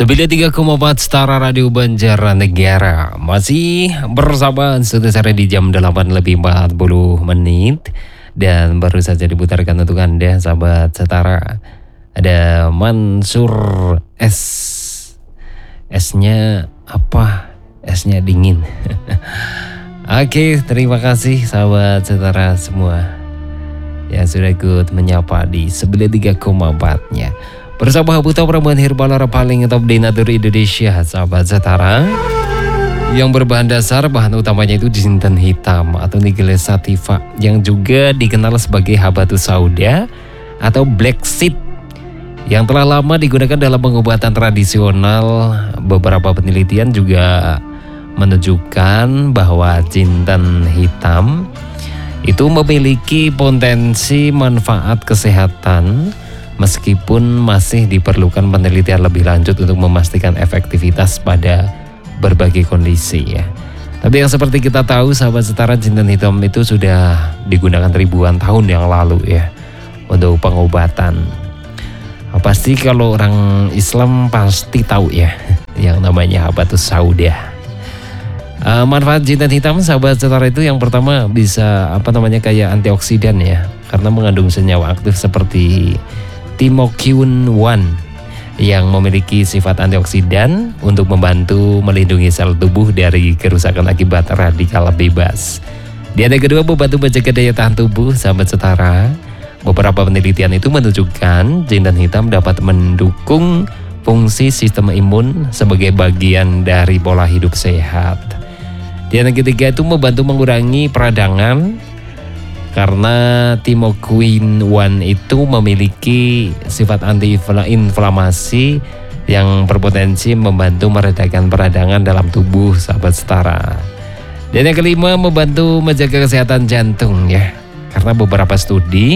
93,4 Setara Radio Banjarnegara. Masih bersama Studio Sore di jam 8:40. Dan baru saja diputarkan untuk Anda sahabat Setara. Ada Mansur S. S-nya apa? S-nya dingin. Oke, terima kasih sahabat Setara semua yang sudah ikut menyapa di 93,4-nya. Bersama Habu Top Ramuan Herbal paling top di Natur Indonesia, sahabat Setara. Yang berbahan dasar, bahan utamanya itu jintan hitam atau Nigella sativa, yang juga dikenal sebagai habatus sauda atau black seed, yang telah lama digunakan dalam pengobatan tradisional. Beberapa penelitian juga menunjukkan bahwa jintan hitam itu memiliki potensi manfaat kesehatan, meskipun masih diperlukan penelitian lebih lanjut untuk memastikan efektivitas pada berbagai kondisi ya. Tapi yang seperti kita tahu sahabat Setara, jintan hitam itu sudah digunakan ribuan tahun yang lalu ya untuk pengobatan. Pasti kalau orang Islam pasti tahu ya yang namanya habatus sauda. Manfaat jintan hitam sahabat Setara itu yang pertama bisa kayak antioksidan ya, karena mengandung senyawa aktif seperti thymoquine-1 yang memiliki sifat antioksidan untuk membantu melindungi sel tubuh dari kerusakan akibat radikal bebas. Di ada kedua, membantu menjaga daya tahan tubuh sahabat Setara. Beberapa penelitian itu menunjukkan jintan hitam dapat mendukung fungsi sistem imun sebagai bagian dari pola hidup sehat. Di yang ketiga itu membantu mengurangi peradangan, karena thymoquine-1 itu memiliki sifat anti-inflamasi yang berpotensi membantu meredakan peradangan dalam tubuh sahabat Setara. Dan yang kelima, membantu menjaga kesehatan jantung ya, karena beberapa studi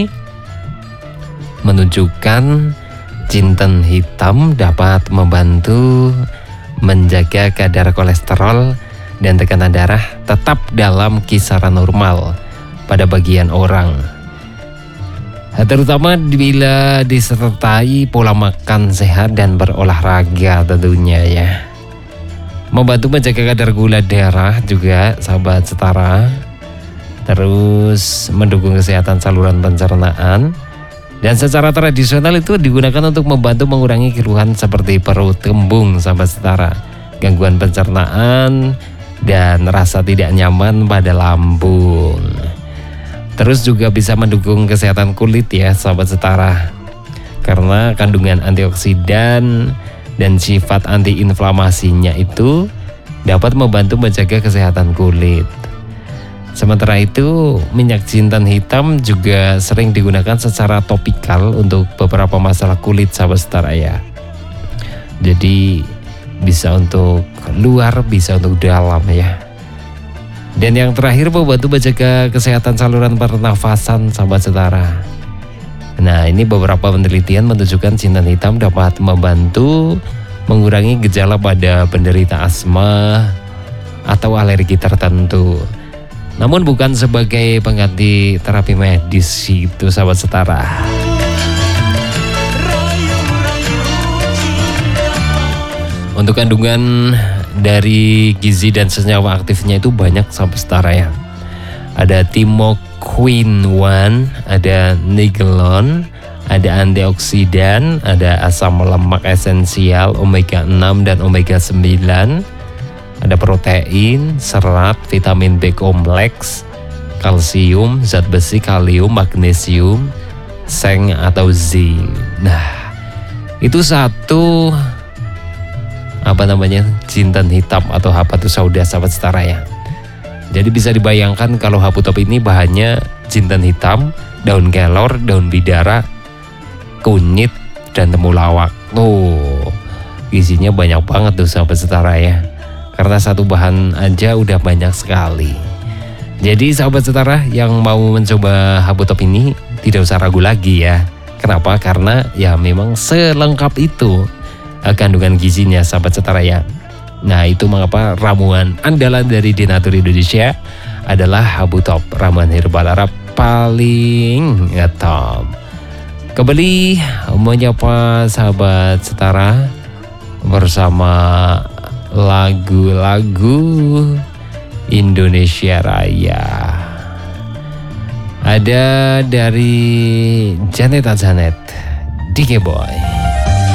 menunjukkan jintan hitam dapat membantu menjaga kadar kolesterol dan tekanan darah tetap dalam kisaran normal pada bagian orang, terutama bila disertai pola makan sehat dan berolahraga tentunya ya. Membantu menjaga kadar gula darah juga sahabat Setara, terus mendukung kesehatan saluran pencernaan, dan secara tradisional itu digunakan untuk membantu mengurangi keluhan seperti perut kembung sahabat Setara, gangguan pencernaan, dan rasa tidak nyaman pada lambung. Terus juga bisa mendukung kesehatan kulit ya sahabat Setara, karena kandungan antioksidan dan sifat antiinflamasinya itu dapat membantu menjaga kesehatan kulit. Sementara itu, minyak jintan hitam juga sering digunakan secara topikal untuk beberapa masalah kulit sahabat Setara ya. Jadi bisa untuk luar, bisa untuk dalam ya. Dan yang terakhir, membantu menjaga kesehatan saluran pernafasan sahabat Setara. Nah, ini beberapa penelitian menunjukkan jintan hitam dapat membantu mengurangi gejala pada penderita asma atau alergi tertentu. Namun bukan sebagai pengganti terapi medis itu sahabat Setara. Untuk kandungan dari gizi dan senyawa aktifnya itu banyak sahabat Setara ya. Ada thymoquine-1, ada nigelon, ada antioksidan, ada asam lemak esensial omega 6 dan omega 9, ada protein, serat, vitamin B kompleks, kalsium, zat besi, kalium, magnesium, seng atau zinc. Nah, itu satu jintan hitam atau habatus sauda sahabat Setara ya. Jadi bisa dibayangkan kalau Habu Top ini bahannya jintan hitam, daun kelor, daun bidara, kunyit, dan temulawak. Gizinya banyak banget tuh sahabat Setara ya, karena satu bahan aja udah banyak sekali. Jadi sahabat Setara yang mau mencoba Habu Top ini tidak usah ragu lagi ya. Kenapa? Karena ya memang selengkap itu kandungan gizinya sahabat Setara ya. Nah, itu mengapa ramuan andalan dari Denatur Indonesia adalah Habu Top, ramuan herbal Arab paling top. Kembali menyapa sahabat Setara bersama lagu-lagu Indonesia Raya. Ada dari Janet Janet, Dike Boy.